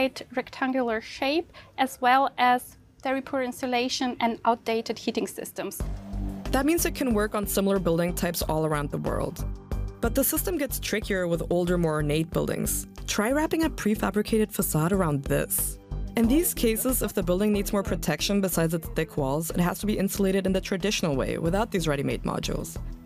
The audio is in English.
tight rectangular shape, as well as very poor insulation and outdated heating systems. That means it can work on similar building types all around the world. But the system gets trickier with older, more ornate buildings. Try wrapping a prefabricated facade around this. In these cases, if the building needs more protection besides its thick walls, it has to be insulated in the traditional way without these ready-made modules.